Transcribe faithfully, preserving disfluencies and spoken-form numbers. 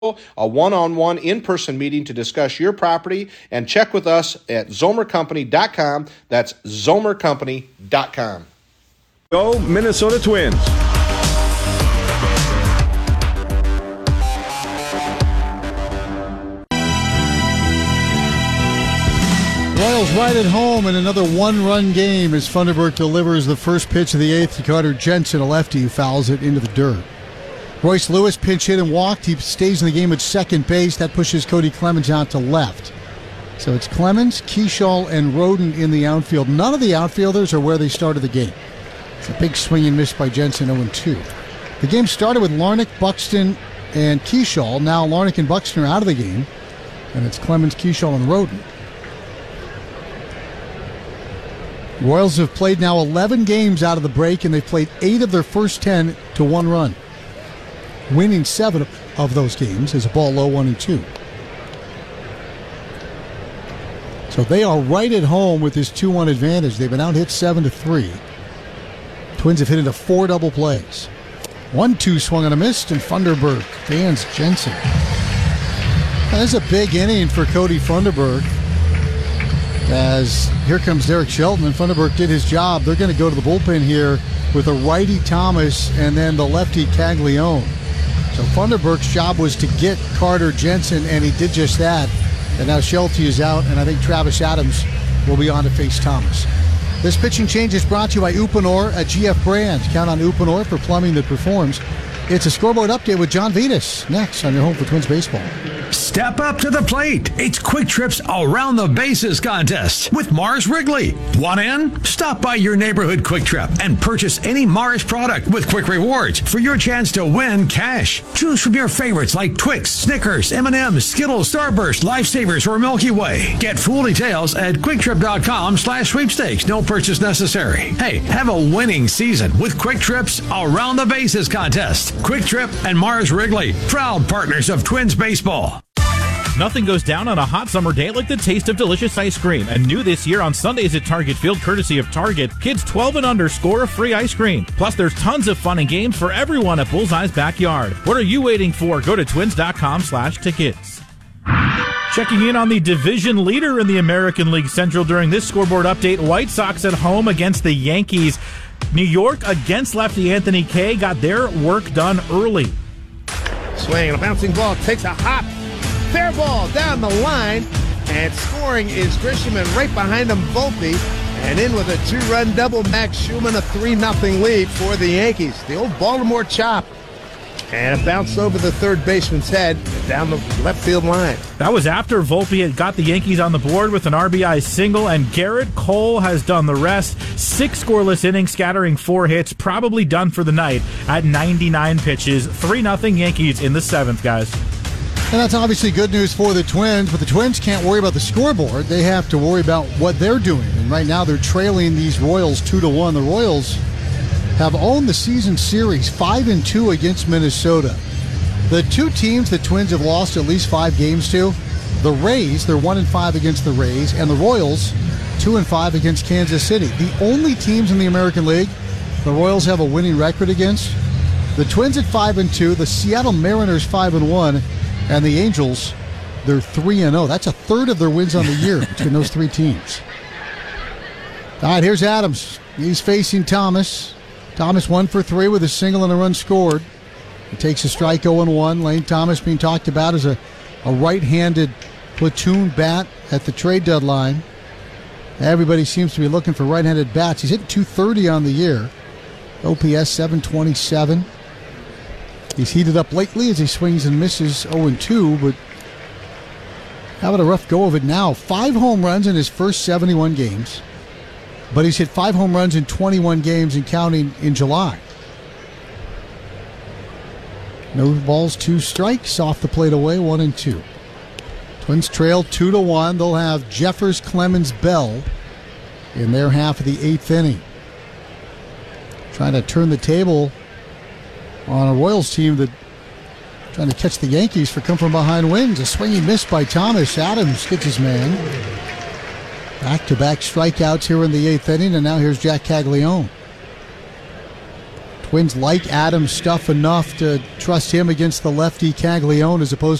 a one-on-one in-person meeting to discuss your property, and check with us at zomer company dot com. That's zomer company dot com. Go Minnesota Twins. Royals right at home in another one-run game as Funderburk delivers the first pitch of the eighth to Carter Jensen, a lefty who fouls it into the dirt. Royce Lewis pinch hit and walked. He stays in the game at second base. That pushes Cody Clemens out to left. So it's Clemens, Keschall, and Roden in the outfield. None of the outfielders are where they started the game. It's a big swing and miss by Jensen, oh and two. The game started with Larnach, Buxton, and Keschall. Now Larnach and Buxton are out of the game, and it's Clemens, Keschall, and Roden. Royals have played now eleven games out of the break, and they've played eight of their first ten to one run, winning seven of those games as a ball low one and two. So they are right at home with this two one advantage. They've been out hit seven to three. Twins have hit into four double plays. one two swung on a miss, and Funderburk fans Jensen. That's a big inning for Cody Funderburk, as here comes Derek Shelton, and Funderburk did his job. They're going to go to the bullpen here with a righty Thomas and then the lefty Caglione. So Funderburk's job was to get Carter Jensen, and he did just that. And now Shelty is out, and I think Travis Adams will be on to face Thomas. This pitching change is brought to you by Uponor at G F Brands. Count on Uponor for plumbing that performs. It's a scoreboard update with John Vitas next on your home for Twins baseball. Step up to the plate. It's Quick Trip's Around the Bases contest with Mars Wrigley. Want in? Stop by your neighborhood Quick Trip and purchase any Mars product with Quick Rewards for your chance to win cash. Choose from your favorites like Twix, Snickers, M and M's, Skittles, Starburst, Lifesavers, or Milky Way. Get full details at quicktrip.com slash sweepstakes. No purchase necessary. Hey, have a winning season with Quick Trip's Around the Bases contest. Quick Trip and Mars Wrigley, proud partners of Twins baseball. Nothing goes down on a hot summer day like the taste of delicious ice cream. And new this year on Sundays at Target Field, courtesy of Target, kids twelve and under score a free ice cream. Plus, there's tons of fun and games for everyone at Bullseye's Backyard. What are you waiting for? Go to twins.com slash tickets. Checking in on the division leader in the American League Central during this scoreboard update, White Sox at home against the Yankees. New York against lefty Anthony Kay got their work done early. Swing and a bouncing ball takes a hop. Fair ball down the line, and scoring is Grisham, right behind him Volpe, and in with a two-run double, Max Schumann, a three nothing lead for the Yankees. The old Baltimore chop, and it bounced over the third baseman's head down the left field line. That was after Volpe had got the Yankees on the board with an R B I single, and Garrett Cole has done the rest. Six scoreless innings, scattering four hits, probably done for the night at ninety-nine pitches. three nothing Yankees in the seventh, guys. And that's obviously good news for the Twins, but the Twins can't worry about the scoreboard. They have to worry about what they're doing. And right now they're trailing these Royals two to one. The Royals have owned the season series five and two against Minnesota. The two teams the Twins have lost at least five games to, the Rays, they're one and five against the Rays, and the Royals, two and five against Kansas City. The only teams in the American League the Royals have a winning record against, the Twins at five and two, the Seattle Mariners five and one, and the Angels, they're three and oh. That's a third of their wins on the year between those three teams. All right, here's Adams. He's facing Thomas. Thomas one for three with a single and a run scored. He takes a strike oh and one. Lane Thomas being talked about as a, a right-handed platoon bat at the trade deadline. Everybody seems to be looking for right-handed bats. He's hitting two thirty on the year. O P S seven twenty-seven. He's heated up lately as he swings and misses oh and two, but having a rough go of it now. Five home runs in his first seventy-one games, but he's hit five home runs in twenty-one games and counting in July. No balls, two strikes, off the plate away, one and two. Twins trail two to one. They'll have Jeffers, Clemens, Bell in their half of the eighth inning. Trying to turn the table on a Royals team that trying to catch the Yankees for come from behind wins. A swinging miss by Thomas. Adams gets his man. Back-to-back strikeouts here in the eighth inning, and now here's Jack Caglione. Twins like Adams' stuff enough to trust him against the lefty Caglione as opposed